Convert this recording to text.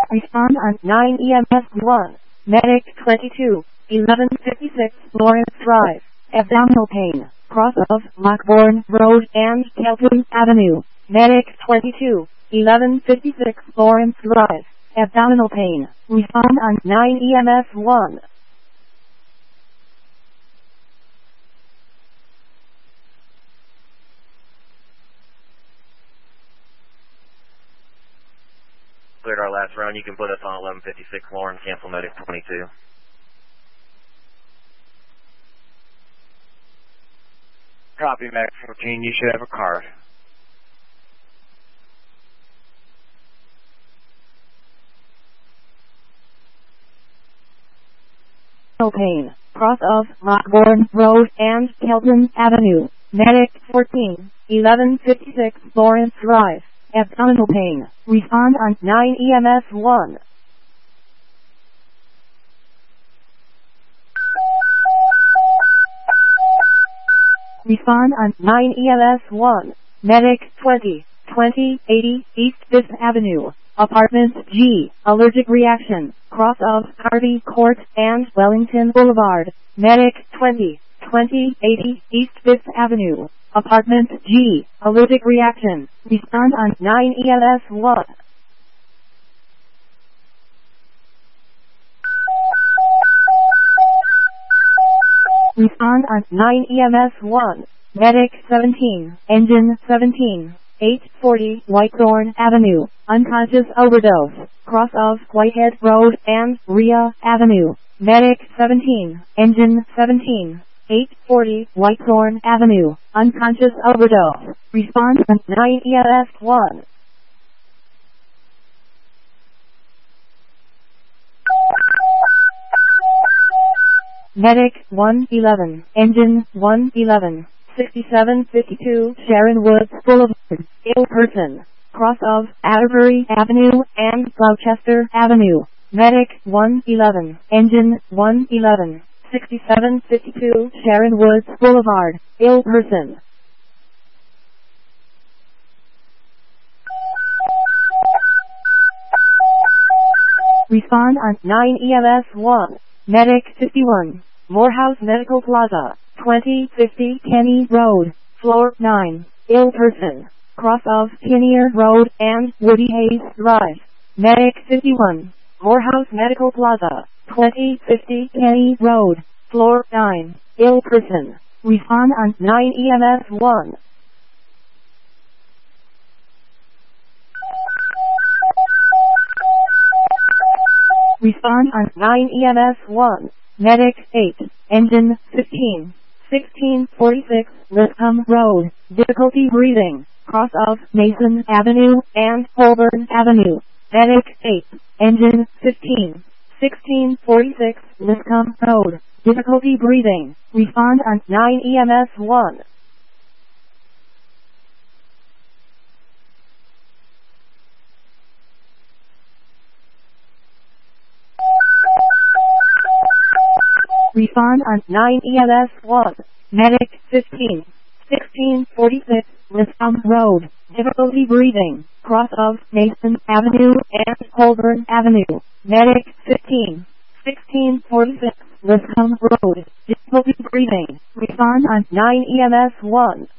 Respond on 9 EMS 1. Medic 22, 1156 Lawrence Drive. Abdominal pain. Cross of Lockbourne Road and Kelton Avenue. Medic 22, 1156 Lawrence Drive. Abdominal pain. Respond on 9 EMS 1. Cleared our last round. You can put us on 1156 Lauren, cancel medic 22. Copy, Medic 14. You should have a card. Pain. Cross of Lockbourne Road and Kelton Avenue. Medic 14, 1156 Lawrence Drive. Abdominal pain. Respond on 9 EMS 1. Respond on 9 EMS 1. Medic 20, 2080 East 5th Avenue. Apartment G. Allergic reaction. Cross of Harvey Court and Wellington Boulevard. Medic 20, 2080 East 5th Avenue. Apartment G. Allergic reaction. Respond on 9 EMS 1. Respond on 9 EMS 1. Medic 17, Engine 17, 840 Whitethorn Avenue. Unconscious overdose. Cross of Whitehead Road and Rhea Avenue. Medic 17, Engine 17, 840 Whitethorn Avenue. Unconscious overdose. Respond on 9 EMS 1. Medic 111, Engine 111, 6752 Sharon Woods Boulevard, ill person. Cross of Atterbury Avenue and Gloucester Avenue. Medic 111, Engine 111, 6752 Sharon Woods Boulevard, ill person. Respond on 9 EMS 1. Medic 51, Morehouse Medical Plaza, 2050 Kenny Road, floor 9, ill person. Cross of Kinnear Road and Woody Hayes Drive. Medic 51, Morehouse Medical Plaza, 2050 Kenny Road, floor 9, ill person. Respond on 9 EMS 1. Respond on 9 EMS 1. Medic 8, Engine 15, 1646 Liscombe Road. Difficulty breathing. Cross of Mason Avenue and Holborn Avenue. Medic 8, Engine 15, 1646 Liscombe Road. Difficulty breathing. Respond on 9 EMS 1. Respond on 9 EMS 1. Medic 15, 1646 Liscombe Road. Difficulty breathing. Cross of Mason Avenue and Holborn Avenue. Medic 15, 1646 Liscombe Road. Difficulty breathing. Respond on 9 EMS 1.